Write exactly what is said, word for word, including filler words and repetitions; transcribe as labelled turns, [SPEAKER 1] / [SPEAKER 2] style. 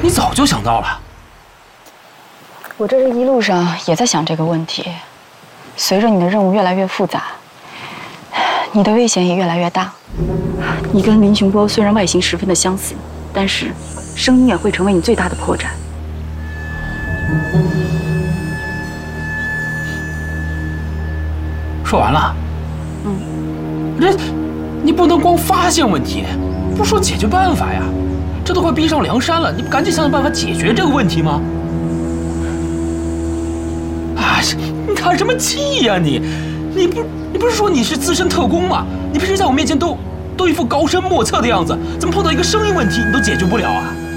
[SPEAKER 1] 你早就想到了。
[SPEAKER 2] 我这一路上也在想这个问题。随着你的任务越来越复杂，你的危险也越来越大。你跟林雄波虽然外形十分的相似，但是声音也会成为你最大的破绽。
[SPEAKER 1] 说完了。
[SPEAKER 2] 嗯。
[SPEAKER 1] 这，你不能光发现问题，不说解决办法呀。这都快逼上梁山了，你不赶紧想想办法解决这个问题吗？啊，你看什么气呀你？你不，你不是说你是资深特工吗？你平时在我面前都都一副高深莫测的样子，怎么碰到一个声音问题你都解决不了啊？